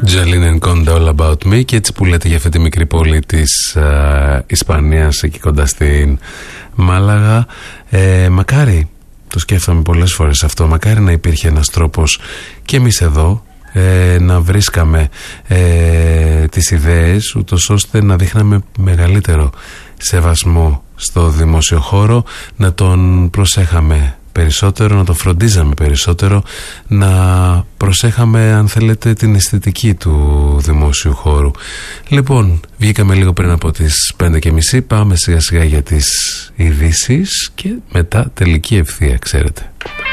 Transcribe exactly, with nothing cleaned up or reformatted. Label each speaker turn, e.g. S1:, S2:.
S1: Jolene and Conda, All About Me. Και έτσι που λέτε για αυτή τη μικρή πόλη της uh, Ισπανίας, εκεί κοντά στην Μάλαγα, ε, μακάρι, το σκέφτομαι πολλές φορές αυτό, μακάρι να υπήρχε ένας τρόπος και εμείς εδώ ε, να βρίσκαμε ε, τις ιδέες, ούτως ώστε να δείχναμε μεγαλύτερο σεβασμό στο δημόσιο χώρο, να τον προσέχαμε περισσότερο, να τον φροντίζαμε περισσότερο, να προσέχαμε, αν θέλετε, την αισθητική του δημόσιου χώρου. Λοιπόν, βγήκαμε λίγο πριν από τις πέντε και μισή, πάμε σιγά σιγά για τις ειδήσεις και μετά τελική ευθεία, ξέρετε.